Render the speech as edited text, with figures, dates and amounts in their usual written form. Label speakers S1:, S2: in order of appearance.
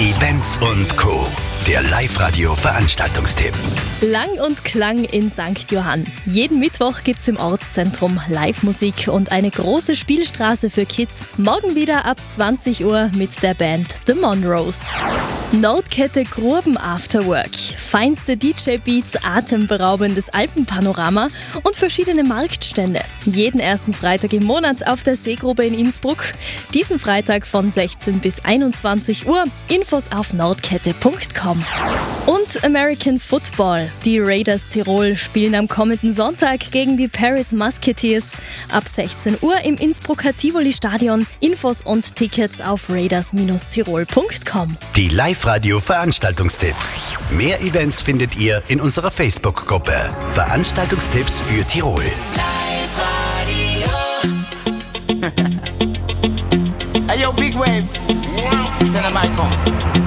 S1: Events und Co. Der Live-Radio-Veranstaltungstipp.
S2: Lang und Klang in St. Johann. Jeden Mittwoch gibt's im Ortszentrum Live-Musik und eine große Spielstraße für Kids. Morgen wieder ab 20 Uhr mit der Band The Monroes. Nordkette Gruben Afterwork. Feinste DJ-Beats, atemberaubendes Alpenpanorama und verschiedene Marktstände. Jeden ersten Freitag im Monat auf der Seegrube in Innsbruck. Diesen Freitag von 16 bis 21 Uhr. Infos auf nordkette.com. Und American Football. Die Raiders Tirol spielen am kommenden Sonntag gegen die Paris Musketeers. Ab 16 Uhr im Innsbrucker Tivoli-Stadion. Infos und Tickets auf raiders-tirol.com.
S1: Die Live-Radio-Veranstaltungstipps. Mehr Events findet ihr in unserer Facebook-Gruppe. Veranstaltungstipps für Tirol.
S3: Hey yo, Big Wave. Tell them I come.